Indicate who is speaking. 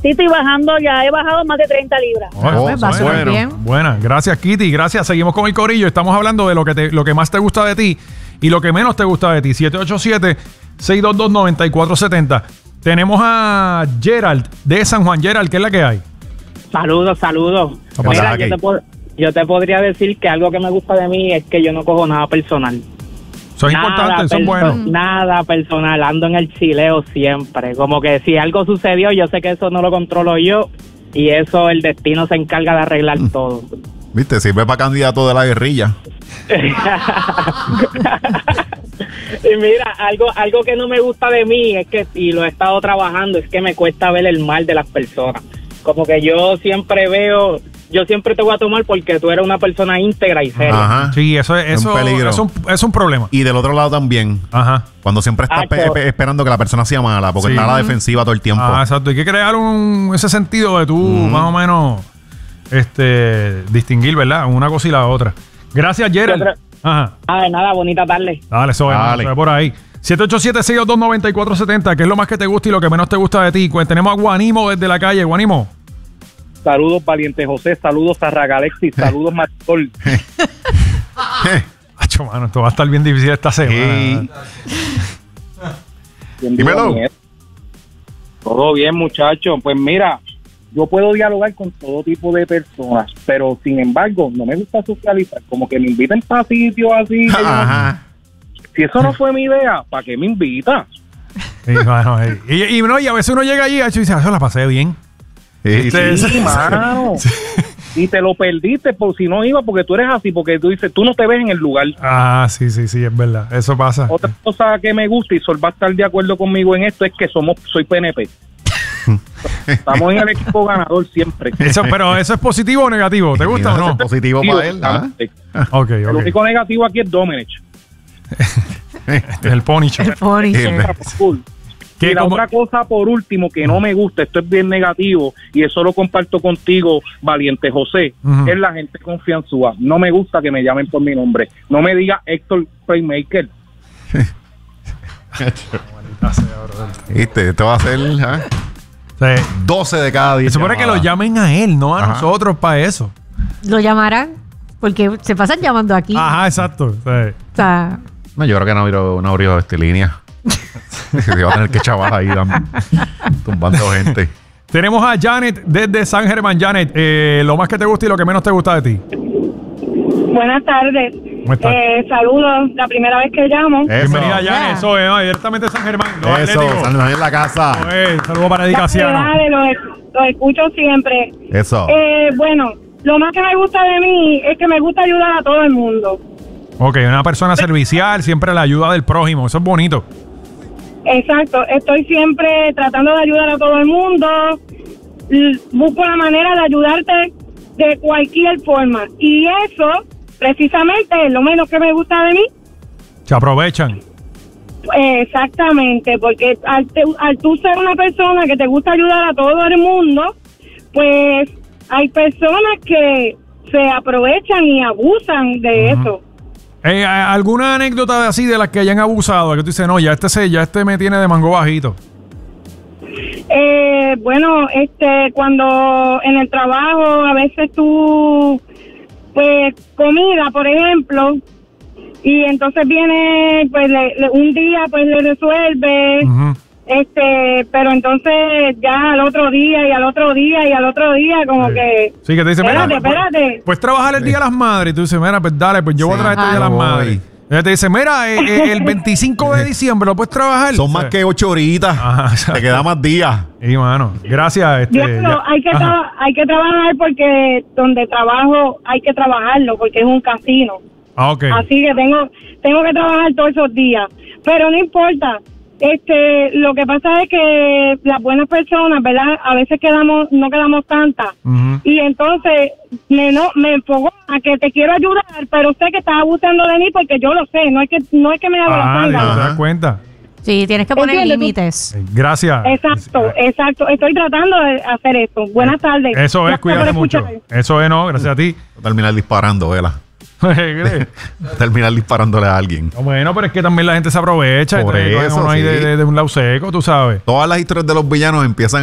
Speaker 1: Sí, estoy bajando ya. He bajado más de 30 libras.
Speaker 2: Buena. Gracias, Kitty. Gracias. Seguimos con el corillo. Estamos hablando de lo que más te gusta de ti y lo que menos te gusta de ti. 787-622-9470. Tenemos a Gerald de San Juan. Gerald, ¿qué es la que hay?
Speaker 3: Saludos. Mira, yo te podría decir que algo que me gusta de mí es que yo no cojo nada personal.
Speaker 2: Son importantes, son buenos.
Speaker 3: Nada personal, ando en el chileo siempre. Como que si algo sucedió, yo sé que eso no lo controlo yo y eso el destino se encarga de arreglar todo.
Speaker 4: ¿Viste? Sirve para candidato de la guerrilla.
Speaker 3: Y mira, algo que no me gusta de mí es que, y lo he estado trabajando, es que me cuesta ver el mal de las personas. Como que yo siempre te voy a tomar porque tú eres una persona íntegra y seria.
Speaker 4: Ajá.
Speaker 2: Sí, eso es un peligro. Es un problema.
Speaker 4: Y del otro lado también.
Speaker 2: Ajá.
Speaker 4: Cuando siempre estás esperando que la persona sea mala, porque está a la defensiva todo el tiempo.
Speaker 2: Exacto. Hay que crear ese sentido de tú, más o menos, distinguir, ¿verdad? Una cosa y la otra. Gracias, Gerald. Ajá.
Speaker 3: De nada, bonita tarde.
Speaker 2: Dale, eso es por ahí. 787-622-9470, ¿qué es lo más que te gusta y lo que menos te gusta de ti? Tenemos a Guanimo desde la calle. Guanimo.
Speaker 5: Saludos, Valiente José. Saludos a Ragalexis. Saludos, Martol.
Speaker 2: Acho, mano, esto va a estar bien difícil esta semana.
Speaker 4: Dímelo.
Speaker 5: Todo bien, muchachos. Pues mira, yo puedo dialogar con todo tipo de personas, pero sin embargo, no me gusta socializar. Como que me inviten para sitios así.
Speaker 4: Ajá.
Speaker 5: Si eso no fue mi idea, ¿para qué me invita?
Speaker 2: Sí, mano, y a veces uno llega allí y dice, yo la pasé bien.
Speaker 5: Sí, mano. Y te lo perdiste por si no iba, porque tú eres así, porque tú dices, tú no te ves en el lugar.
Speaker 2: Sí, es verdad, eso pasa.
Speaker 5: Otra cosa que me gusta, y Sol va a estar de acuerdo conmigo en esto, es que soy PNP. Estamos en el equipo ganador siempre.
Speaker 2: Pero ¿eso es positivo o negativo? ¿Te gusta o no?
Speaker 4: Es positivo para él.
Speaker 2: Okay.
Speaker 5: El único negativo aquí es Domenech.
Speaker 2: El Ponicho.
Speaker 5: Y la otra cosa, por último, que no me gusta, esto es bien negativo, y eso lo comparto contigo, Valiente José, es la gente confianzúa. No me gusta que me llamen por mi nombre. No me diga Héctor Playmaker.
Speaker 4: ¿Viste? Esto va a ser 12 de cada 10.
Speaker 2: Se supone que lo llamen a él, no a nosotros para eso.
Speaker 6: Lo llamarán porque se pasan llamando aquí.
Speaker 2: Ajá, exacto. Sí.
Speaker 6: O sea,
Speaker 4: no, yo creo que no abrió línea. Se va a tener que chavar ahí tumbando gente.
Speaker 2: Tenemos a Janet desde San Germán. Janet, lo más que te gusta y lo que menos te gusta de ti.
Speaker 7: Buenas tardes. Saludos, la primera vez que llamo.
Speaker 2: Bienvenida, Janet. Eso es, directamente de San Germán.
Speaker 4: Eso, San Germán en la casa.
Speaker 2: Saludos para Edicaciano.
Speaker 7: Los escucho siempre.
Speaker 4: Eso.
Speaker 7: Bueno, lo más que me gusta de mí es que me gusta ayudar a todo el mundo.
Speaker 2: Ok, una persona servicial, siempre la ayuda del prójimo. Eso es bonito.
Speaker 7: Exacto, estoy siempre tratando de ayudar a todo el mundo, busco la manera de ayudarte de cualquier forma, y eso precisamente es lo menos que me gusta de mí.
Speaker 2: Se aprovechan.
Speaker 7: Exactamente, porque al tú ser una persona que te gusta ayudar a todo el mundo, pues hay personas que se aprovechan y abusan de eso.
Speaker 2: ¿Alguna anécdota así de las que hayan abusado? Que tú dices, no, ya este me tiene de mango bajito.
Speaker 7: Bueno, cuando en el trabajo a veces tú, pues, comida, por ejemplo, y entonces viene, pues, un día, pues, le resuelve, pero entonces ya al otro día, y al otro día, y al otro día, como que...
Speaker 2: Sí, que te dice,
Speaker 7: espérate.
Speaker 2: Pues trabajar el Día de las Madres, y tú dices, mira, pues dale, pues yo voy a traer este Día de las Madres. Ella te dice, mira, el 25 de diciembre lo puedes trabajar.
Speaker 4: Son más que 8 horitas. Te queda más días.
Speaker 2: Y mano, gracias.
Speaker 7: Diablo, hay que trabajar porque donde trabajo hay que trabajarlo, porque es un casino.
Speaker 2: Okay.
Speaker 7: Así que tengo que trabajar todos esos días. Pero no importa. Lo que pasa es que las buenas personas, ¿verdad? A veces no quedamos tantas. Y entonces me enfoco a que te quiero ayudar, pero sé que estás abusando de mí porque yo lo sé. No es que me hago la sangre.
Speaker 2: ¿Te das cuenta?
Speaker 6: Sí, tienes que poner límites.
Speaker 2: Gracias.
Speaker 7: Exacto. Estoy tratando de hacer esto. Buenas tardes.
Speaker 2: Eso es, cuídate mucho. Eso es, no, gracias a ti.
Speaker 4: Terminar disparando, vela. Terminar disparándole a alguien.
Speaker 2: Bueno, pero es que también la gente se aprovecha.
Speaker 4: Por eso,
Speaker 2: uno ahí de un lado seco, tú sabes.
Speaker 4: Todas las historias de los villanos empiezan